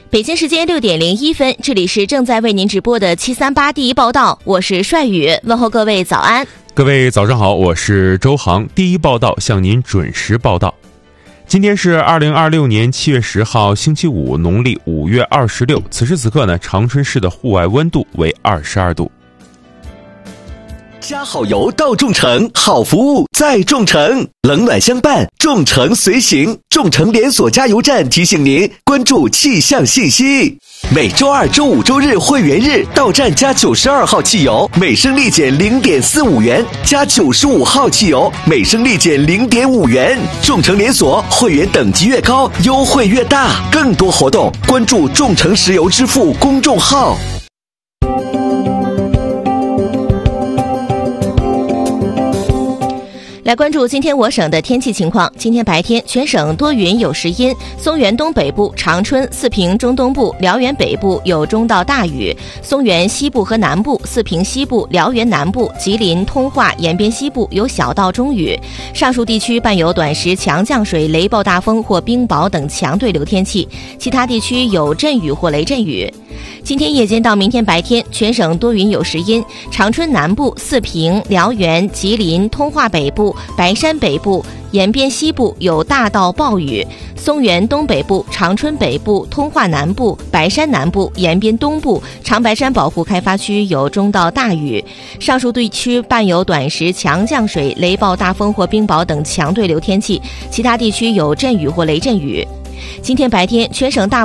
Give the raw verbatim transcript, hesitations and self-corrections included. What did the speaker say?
北京时间六点零一分，这里是正在为您直播的七三八第一报道，我是帅宇，问候各位早安。 各位早上好，我是周航，第一报道向您准时报道。今天是二零二六年七月十号星期五，农历五月二十六。此时此刻呢，长春市的户外温度为二十二度。 加好油到众诚，好服务在众诚，冷暖相伴，众诚随行。众诚连锁加油站提醒您关注气象信息。每周二、周五、周日会员日到站加九十二号汽油，每升立减零点四五元；加九十五号汽油，每升立减零点五元。众诚连锁会员等级越高，优惠越大。更多活动关注众诚石油支付公众号。 来关注今天我省的天气情况。今天白天全省多云有时阴，松原东北部、长春、四平中东部、辽源北部有中到大雨，松原西部和南部、四平西部、辽源南部、吉林、通化、延边西部有小到中雨。上述地区伴有短时强降水、雷暴大风或冰雹等强对流天气，其他地区有阵雨或雷阵雨。今天夜间到明天白天，全省多云有时阴，长春南部、四平、辽源、吉林、通化北部、白山北部、延边西部有大到暴雨，松原东北部、长春北部、通化南部、白山南部、延边东部、长白山保护开发区有中到大雨。上述地区伴有短时强降水、雷暴大风或冰雹等强对流天气，其他地区有阵雨或雷阵雨。今天白天全省大